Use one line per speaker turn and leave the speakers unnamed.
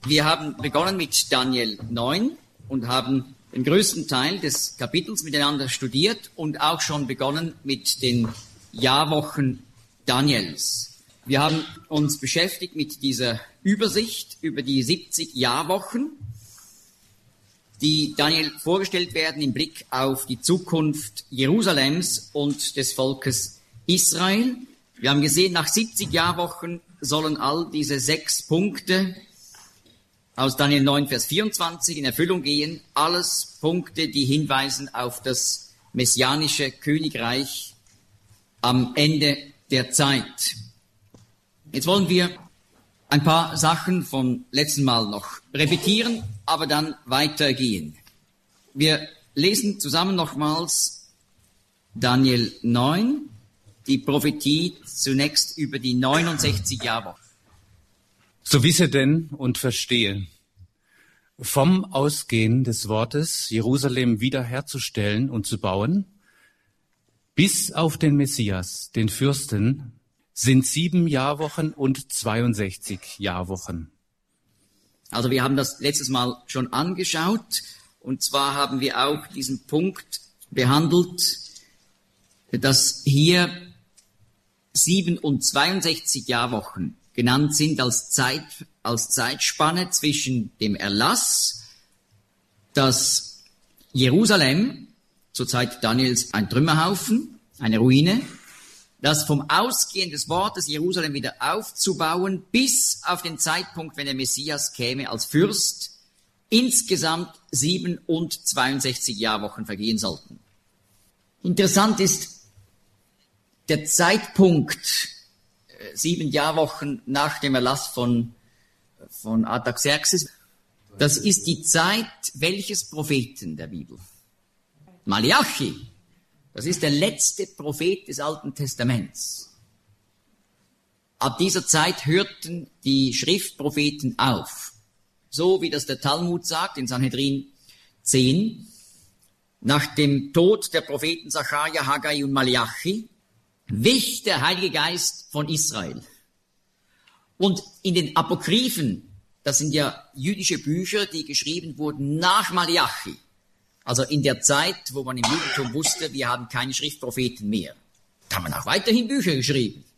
Wir haben begonnen mit Daniel 9 und haben den größten Teil des Kapitels miteinander studiert und auch schon begonnen mit den Jahrwochen Daniels. Wir haben uns beschäftigt mit dieser Übersicht über die 70 Jahrwochen, die Daniel vorgestellt werden im Blick auf die Zukunft Jerusalems und des Volkes Israel. Wir haben gesehen, nach 70 Jahrwochen sollen all diese 6 Punkte aus Daniel 9, Vers 24 in Erfüllung gehen. Alles Punkte, die hinweisen auf das messianische Königreich am Ende der Zeit. Jetzt wollen wir ein paar Sachen vom letzten Mal noch repetieren, aber dann weitergehen. Wir lesen zusammen nochmals Daniel 9, die Prophetie zunächst über die 69 Jahrwochen.
So wisse denn und verstehe, vom Ausgehen des Wortes, Jerusalem wiederherzustellen und zu bauen, bis auf den Messias, den Fürsten, sind 7 Jahrwochen und 62 Jahrwochen.
Also wir haben das letztes Mal schon angeschaut, und zwar haben wir auch diesen Punkt behandelt, dass hier 7 und 62 Jahrwochen genannt sind als Zeitspanne zwischen dem Erlass, dass Jerusalem, zur Zeit Daniels ein Trümmerhaufen, eine Ruine, das vom Ausgehen des Wortes Jerusalem wieder aufzubauen, bis auf den Zeitpunkt, wenn der Messias käme als Fürst, insgesamt 7 und 62 Jahrwochen vergehen sollten. Interessant ist der Zeitpunkt 7 Jahrwochen nach dem Erlass von Artaxerxes. Das ist die Zeit welches Propheten der Bibel? Malachi. Das ist der letzte Prophet des Alten Testaments. Ab dieser Zeit hörten die Schriftpropheten auf. So wie das der Talmud sagt in Sanhedrin 10. Nach dem Tod der Propheten Sacharja, Haggai und Malachi wich der Heilige Geist von Israel. Und in den Apokryphen, das sind ja jüdische Bücher, die geschrieben wurden nach Malachi, also in der Zeit, wo man im Judentum wusste, wir haben keine Schriftpropheten mehr. Da haben man auch weiterhin Bücher geschrieben.